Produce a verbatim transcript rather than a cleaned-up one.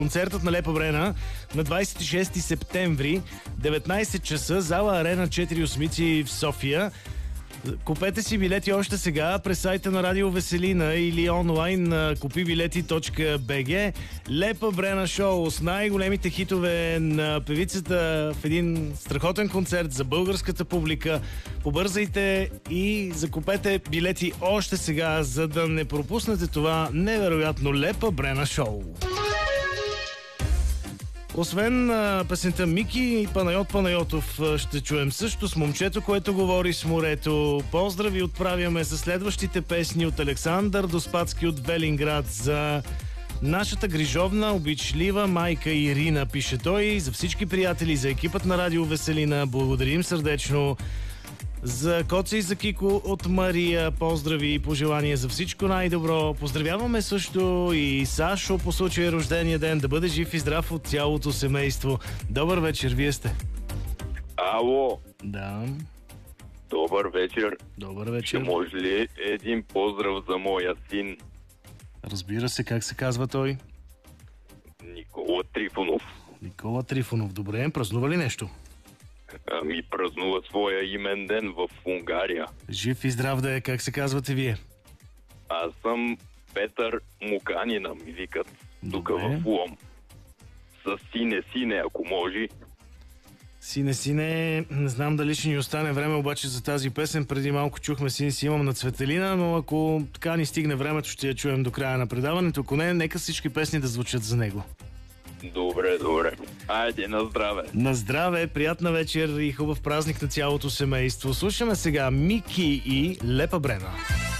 Концертът на Лепа Брена на двадесет и шести септември, деветнадесет часа, зала Арена четири осмици в София. Купете си билети още сега през сайта на Радио Веселина или онлайн на купи билети точка би джи. Лепа Брена шоу с най-големите хитове на певицата в един страхотен концерт за българската публика. Побързайте и закупете билети още сега, за да не пропуснете това невероятно Лепа Брена шоу. Освен а, песента Мики и Панайот Панайотов ще чуем също с момчето, което говори с морето. Поздрави отправяме със следващите песни от Александър Доспадски от Велинград за нашата грижовна, обичлива майка Ирина, пише той. За всички приятели, за екипът на Радио Веселина, благодарим сърдечно. За Коца и за Кико от Мария, поздрави и пожелания за всичко най-добро. Поздравяваме също и Сашо по случая рождения ден, да бъде жив и здрав от цялото семейство. Добър вечер, вие сте. Ало. Да. Добър вечер. Добър вечер. Ще може ли един поздрав за моя син? Разбира се, как се казва той? Никола Трифонов. Никола Трифонов, добре. Празнува ли нещо? Ами празнува своя имен ден в Унгария. Жив и здрав да е, как се казвате вие? Аз съм Петър Муканина, ми викат. Тук в Улом. С сине, сине, ако може. Сине, сине, не знам дали ще ни остане време обаче за тази песен. Преди малко чухме Син си имам на Цветелина, но ако така ни стигне времето, ще я чуем до края на предаването. Ако не, нека всички песни да звучат за него. Добре, добре. Айде, на здраве. На здраве, приятна вечер и хубав празник на цялото семейство. Слушаме сега Мики и Лепа Брена.